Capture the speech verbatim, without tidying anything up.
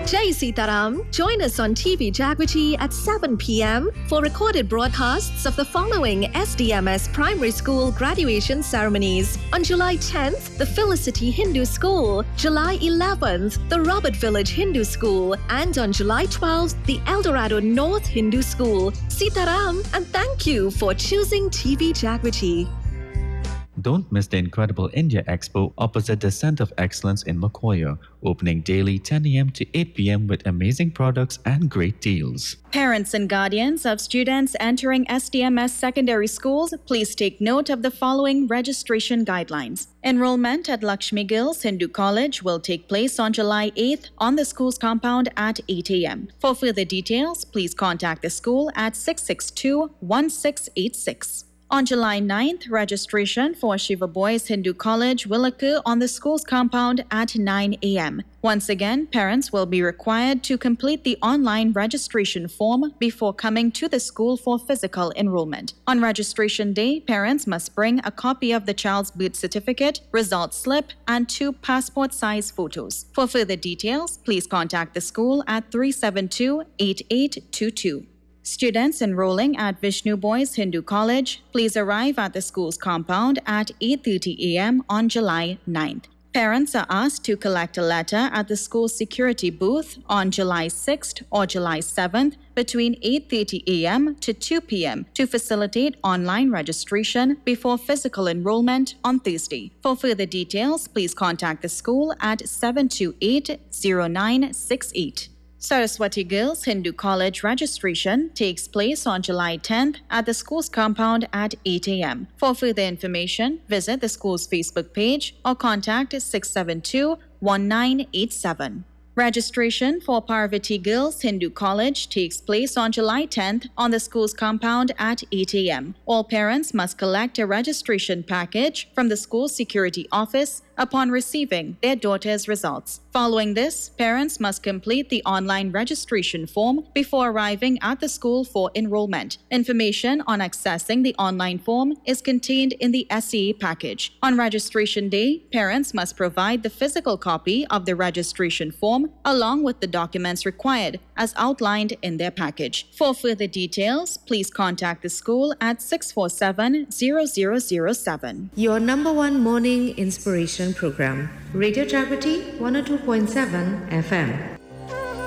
Jai Sitaram, join us on T V Jagriti at seven p.m. for recorded broadcasts of the following S D M S Primary School graduation ceremonies. On July tenth, the Felicity Hindu School, July eleventh, the Robert Village Hindu School, and on July twelfth, the Eldorado North Hindu School. Sitaram, and thank you for choosing T V Jagriti. Don't miss the incredible India Expo opposite the Center of Excellence in Makoya, opening daily ten a.m. to eight p.m. with amazing products and great deals. Parents and guardians of students entering S D M S secondary schools, please take note of the following registration guidelines. Enrollment at Lakshmi Girls Hindu College will take place on July eighth on the school's compound at eight a.m. For further details, please contact the school at six six two, one six eight six. On July ninth, registration for Shiva Boys Hindu College will occur on the school's compound at nine a.m. Once again, parents will be required to complete the online registration form before coming to the school for physical enrollment. On registration day, parents must bring a copy of the child's birth certificate, result slip, and two passport-size photos. For further details, please contact the school at three seven two, eight eight two two. Students enrolling at Vishnu Boys Hindu College, please arrive at the school's compound at eight thirty a.m. on July ninth. Parents are asked to collect a letter at the school's security booth on July sixth or July seventh between eight thirty a.m. to two p.m. to facilitate online registration before physical enrollment on Thursday. For further details, please contact the school at seven two eight, zero nine six eight. Saraswati Girls Hindu College registration takes place on July tenth at the school's compound at eight a.m. For further information, visit the school's Facebook page or contact six seven two, one nine eight seven. Registration for Parvati Girls Hindu College takes place on July tenth on the school's compound at eight a.m. All parents must collect a registration package from the school's security office upon receiving their daughter's results. Following this, parents must complete the online registration form before arriving at the school for enrollment. Information on accessing the online form is contained in the S E A package. On registration day, parents must provide the physical copy of the registration form along with the documents required as outlined in their package. For further details, please contact the school at six four seven, zero zero zero seven. Your number one morning inspiration program, Radio Jagriti one oh two point seven F M.